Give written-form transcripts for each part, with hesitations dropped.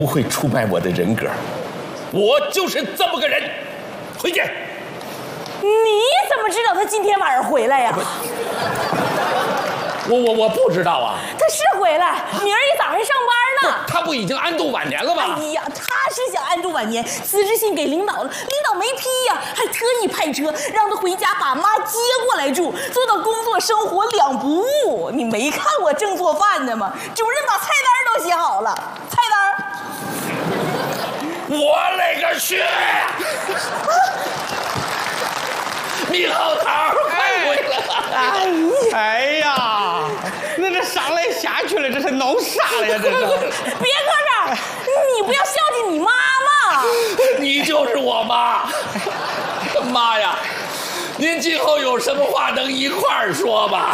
不会出卖我的人格，我就是这么个人。回见。 你怎么知道他今天晚上回来呀？ 我不知道啊。 他是回来，明儿一早上上班呢。 他不已经安度晚年了吗？ 哎呀，他是想安度晚年，辞职信给领导了，领导没批呀，还特意派车让他回家把妈接过来住，做到工作生活两不误。你没看我正做饭呢吗？主任把菜单都写好了，菜单。 我勒个去！猕猴桃，快回来！ 哎呀，那这上来下去了，这是弄啥了呀？这是！ 别搁这儿，你不要孝敬你妈妈。 你就是我妈，妈呀！您今后有什么话能一块儿说吧？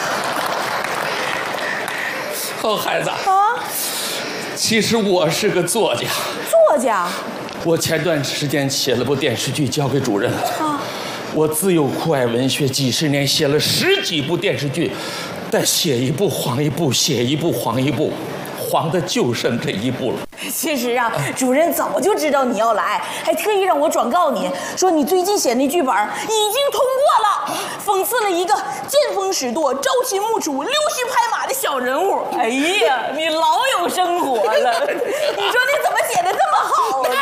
哦，孩子啊，其实我是个作家。 作家？ 我前段时间写了部电视剧交给主任了。啊。我自幼酷爱文学，几十年写了10几部电视剧，但写一部黄一部，写一部黄一部，黄的就剩这一部了。 其实啊，主任早就知道你要来，还特意让我转告你说你最近写那剧本已经通过了，讽刺了一个见风使舵、朝秦暮楚、溜须拍马的小人物。哎呀，你老有生活了！你说你怎么写的这么好啊？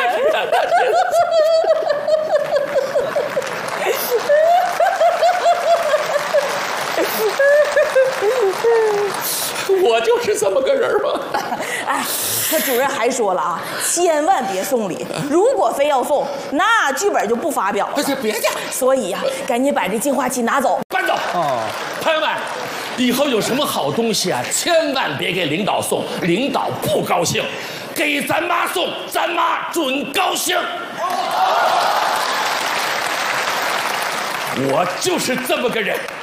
我就是这么个人嘛。 哎，可主任还说了啊，千万别送礼，如果非要送，那剧本就不发表了。 别介。 所以呀，赶紧把这净化器拿走， 搬走。哦，朋友们，以后有什么好东西啊，千万别给领导送，领导不高兴；给咱妈送，咱妈准高兴。我就是这么个人。